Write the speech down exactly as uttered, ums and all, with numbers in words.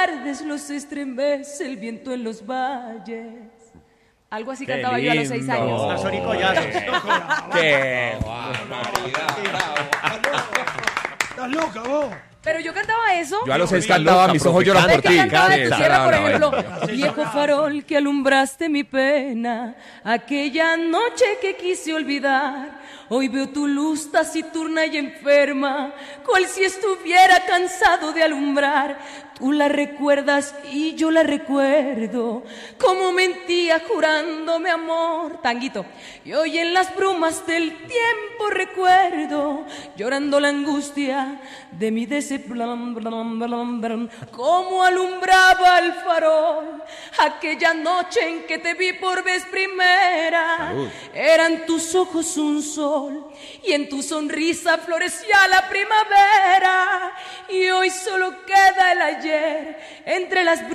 tardes los estremece el viento en los valles. Algo así Qué cantaba yo a los seis lindo. años. Las oricollazos. ¡Qué Estás loca, vos. Pero yo cantaba eso. Yo a los seis Está cantaba loca, Mis ojos lloran por ¿Sabes ti. qué cantaba de Sí, tu esa tierra, era por la ejemplo? vaina. Viejo farol que alumbraste mi pena, aquella noche que quise olvidar. Hoy veo tu luz taciturna y enferma, cual si estuviera cansado de alumbrar. Tú la recuerdas y yo la recuerdo, como mentía jurándome amor. Tanguito. Y hoy en las brumas del tiempo recuerdo, llorando la angustia de mi decepción, como alumbraba el farol aquella noche en que te vi por vez primera. Salud. Eran tus ojos un sol y en tu sonrisa florecía la primavera. Y hoy solo queda el ayer entre las